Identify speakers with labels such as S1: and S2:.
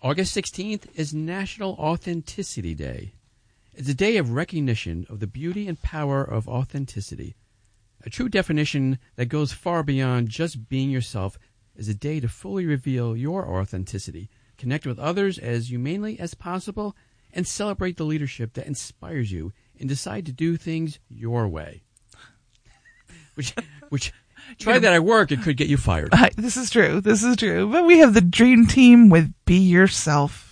S1: August 16th is National Authenticity Day. It's a day of recognition of the beauty and power of authenticity. A true definition that goes far beyond just being yourself is a day to fully reveal your authenticity, connect with others as humanely as possible, and celebrate the leadership that inspires you and decide to do things your way. Which try that at work, it could get you fired.
S2: This is true. But we have the dream team with Be Yourself.